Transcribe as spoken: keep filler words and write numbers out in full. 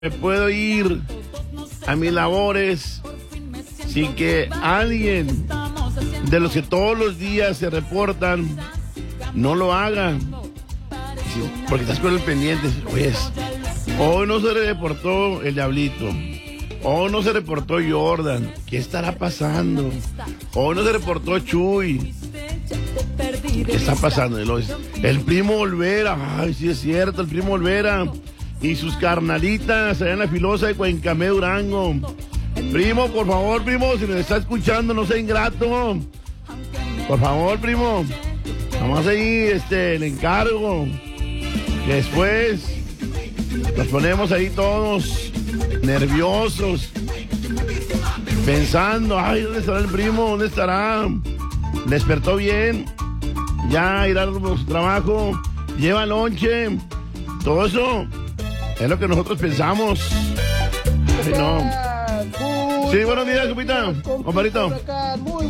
me puedo ir a mis labores sin que alguien de los que todos los días se reportan no lo haga, porque estás con el pendiente. Pues hoy no se reportó el Diablito, hoy no se reportó Jordan, ¿qué estará pasando? Hoy no se reportó Chuy, ¿qué está pasando? El primo Olvera, ay, sí es cierto, el primo Olvera y sus carnalitas allá en la Filosa de Cuencamé, Durango. Primo, por favor, primo, si nos está escuchando, no sea ingrato. Por favor, primo, vamos ahí, este, el encargo. Que después nos ponemos ahí todos nerviosos, pensando, ay, ¿dónde estará el primo? ¿Dónde estará? ¿Despertó bien? Ya irá a su trabajo, lleva lonche, todo eso es lo que nosotros pensamos. Ay, no. Sí, buenos días, Cupita, compadrito.